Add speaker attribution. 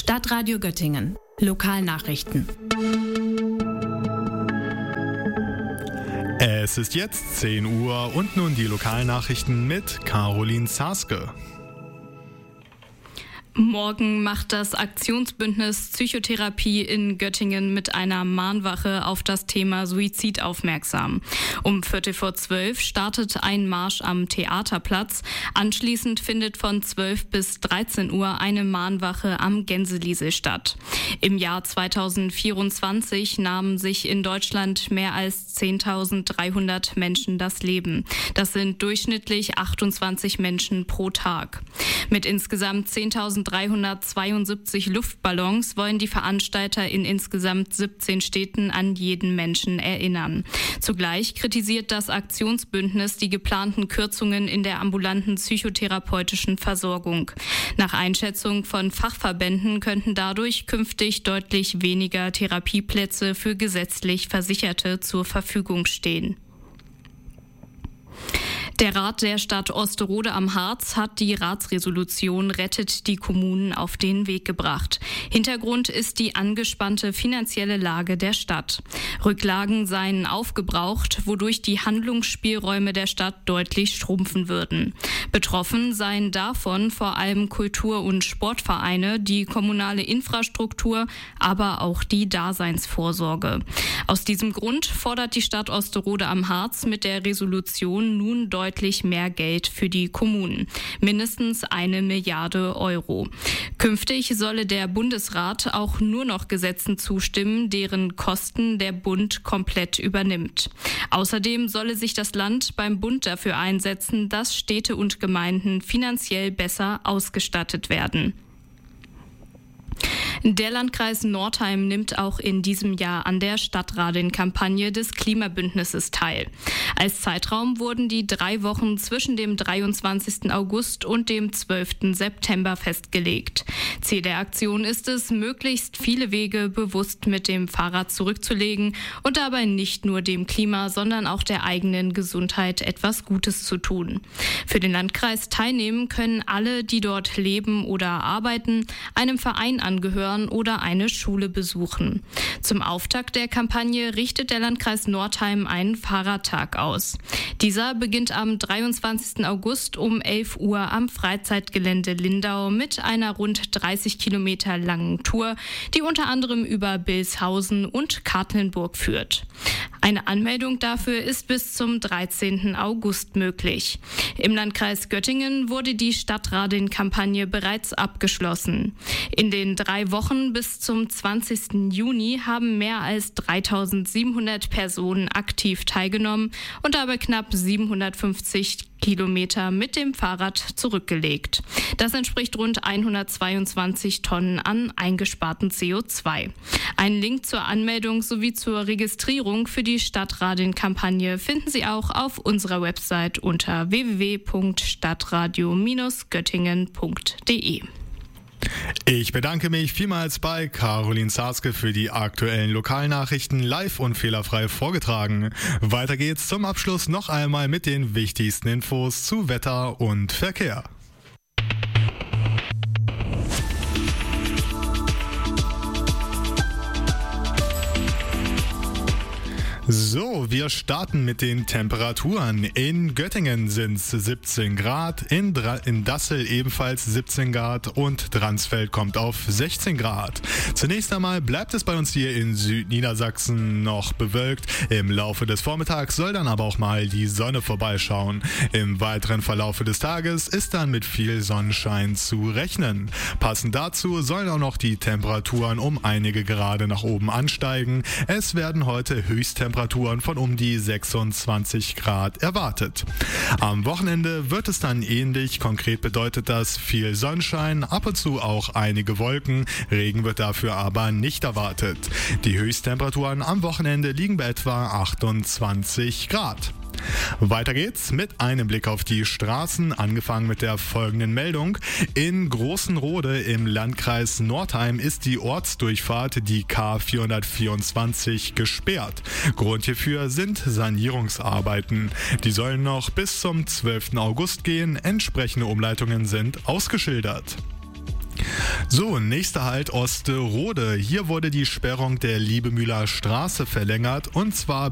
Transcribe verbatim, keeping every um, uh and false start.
Speaker 1: Stadtradio Göttingen. Lokalnachrichten.
Speaker 2: Es ist jetzt zehn Uhr und nun die Lokalnachrichten mit Caroline Zaske.
Speaker 3: Morgen macht das Aktionsbündnis Psychotherapie in Göttingen mit einer Mahnwache auf das Thema Suizid aufmerksam. Um Viertel vor zwölf startet ein Marsch am Theaterplatz. Anschließend findet von zwölf bis dreizehn Uhr eine Mahnwache am Gänseliesel statt. Im Jahr zweitausendvierundzwanzig nahmen sich in Deutschland mehr als zehntausenddreihundert Menschen das Leben. Das sind durchschnittlich achtundzwanzig Menschen pro Tag. Mit insgesamt zehntausenddreihundertzweiundsiebzig Luftballons wollen die Veranstalter in insgesamt siebzehn Städten an jeden Menschen erinnern. Zugleich kritisiert das Aktionsbündnis die geplanten Kürzungen in der ambulanten psychotherapeutischen Versorgung. Nach Einschätzung von Fachverbänden könnten dadurch künftig deutlich weniger Therapieplätze für gesetzlich Versicherte zur Verfügung stehen. Der Rat der Stadt Osterode am Harz hat die Ratsresolution Rettet die Kommunen auf den Weg gebracht. Hintergrund ist die angespannte finanzielle Lage der Stadt. Rücklagen seien aufgebraucht, wodurch die Handlungsspielräume der Stadt deutlich schrumpfen würden. Betroffen seien davon vor allem Kultur- und Sportvereine, die kommunale Infrastruktur, aber auch die Daseinsvorsorge. Aus diesem Grund fordert die Stadt Osterode am Harz mit der Resolution nun deutlich deutlich mehr Geld für die Kommunen, mindestens eine Milliarde Euro. Künftig solle der Bundesrat auch nur noch Gesetzen zustimmen, deren Kosten der Bund komplett übernimmt. Außerdem solle sich das Land beim Bund dafür einsetzen, dass Städte und Gemeinden finanziell besser ausgestattet werden. Der Landkreis Northeim nimmt auch in diesem Jahr an der Stadtradin-Kampagne des Klimabündnisses teil. Als Zeitraum wurden die drei Wochen zwischen dem dreiundzwanzigsten August und dem zwölften September festgelegt. Ziel der Aktion ist es, möglichst viele Wege bewusst mit dem Fahrrad zurückzulegen und dabei nicht nur dem Klima, sondern auch der eigenen Gesundheit etwas Gutes zu tun. Für den Landkreis teilnehmen können alle, die dort leben oder arbeiten, einem Verein angehören oder eine Schule besuchen. Zum Auftakt der Kampagne richtet der Landkreis Northeim einen Fahrradtag aus. Dieser beginnt am dreiundzwanzigsten August um elf Uhr am Freizeitgelände Lindau mit einer rund dreißig Kilometer langen Tour, die unter anderem über Bilshausen und Katlenburg führt. Eine Anmeldung dafür ist bis zum dreizehnten August möglich. Im Landkreis Göttingen wurde die Stadtradin-Kampagne bereits abgeschlossen. In den drei Wochen bis zum zwanzigsten Juni haben mehr als dreitausendsiebenhundert Personen aktiv teilgenommen und dabei knapp siebenhundertfünfzig Kilometer mit dem Fahrrad zurückgelegt. Das entspricht rund hundertzweiundzwanzig Tonnen an eingesparten C O zwei. Einen Link zur Anmeldung sowie zur Registrierung für die Stadtradin-Kampagne finden Sie auch auf unserer Website unter w w w punkt stadtradio Bindestrich göttingen punkt d e.
Speaker 2: Ich bedanke mich vielmals bei Caroline Zaske für die aktuellen Lokalnachrichten live und fehlerfrei vorgetragen. Weiter geht's zum Abschluss noch einmal mit den wichtigsten Infos zu Wetter und Verkehr. So, wir starten mit den Temperaturen. In Göttingen sind es siebzehn Grad, in, Dra- in Dassel ebenfalls siebzehn Grad und Dransfeld kommt auf sechzehn Grad. Zunächst einmal bleibt es bei uns hier in Südniedersachsen noch bewölkt. Im Laufe des Vormittags soll dann aber auch mal die Sonne vorbeischauen. Im weiteren Verlauf des Tages ist dann mit viel Sonnenschein zu rechnen. Passend dazu sollen auch noch die Temperaturen um einige Grade nach oben ansteigen. Es werden heute Höchsttemperaturen von um die sechsundzwanzig Grad erwartet. Am Wochenende wird es dann ähnlich. Konkret bedeutet das viel Sonnenschein, ab und zu auch einige Wolken. Regen wird dafür aber nicht erwartet. Die Höchsttemperaturen am Wochenende liegen bei etwa achtundzwanzig Grad. Weiter geht's mit einem Blick auf die Straßen, angefangen mit der folgenden Meldung. In Großenrode im Landkreis Northeim ist die Ortsdurchfahrt, die K vierhundertvierundzwanzig, gesperrt. Grund hierfür sind Sanierungsarbeiten. Die sollen noch bis zum zwölften August gehen. Entsprechende Umleitungen sind ausgeschildert. So, nächster Halt Osterode. Hier wurde die Sperrung der Liebemühler Straße verlängert und zwar